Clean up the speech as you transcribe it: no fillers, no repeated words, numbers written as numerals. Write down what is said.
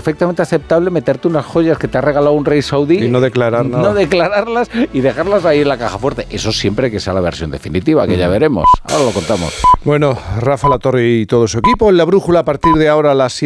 perfectamente aceptable meterte unas joyas que te ha regalado un rey saudí y no declarar nada. No declararlas y dejarlas ahí en la caja fuerte. Eso siempre que sea la versión definitiva, que ya veremos. Ahora lo contamos. Bueno, Rafa Latorre y todo su equipo en La Brújula a partir de ahora a las 7.